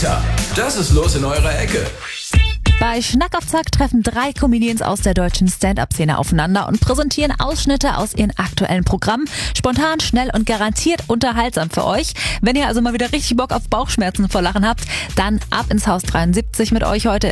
Theater. Das ist los in eurer Ecke. Bei Schnack auf Zack treffen 3 Comedians aus der deutschen Stand-Up-Szene aufeinander und präsentieren Ausschnitte aus ihren aktuellen Programmen. Spontan, schnell und garantiert unterhaltsam für euch. Wenn ihr also mal wieder richtig Bock auf Bauchschmerzen vor Lachen habt, dann ab ins Haus 73 mit euch heute.